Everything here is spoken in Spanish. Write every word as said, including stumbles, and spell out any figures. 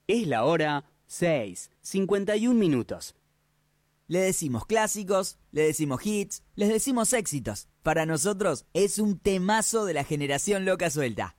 Es la hora seis, cincuenta y un minutos. Le decimos clásicos, le decimos hits, les decimos éxitos. Para nosotros es un temazo de la generación loca suelta.